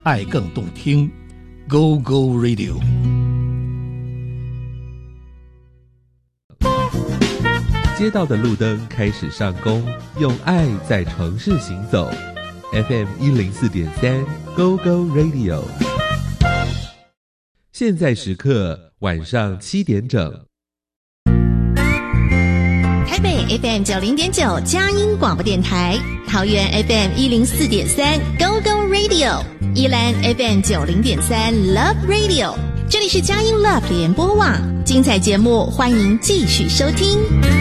爱更动听 ，Go Go Radio。 街道的路灯开始上工，用爱在城市行走。FM 104.3 Go Go Radio。现在时刻晚上7点整。 台北 FM 90.9佳音广播电台，桃园 FM 104.3 Go Go Radio， 宜兰 FM 90.3 Love Radio。这里是佳音 Love 联播网，精彩节目欢迎继续收听。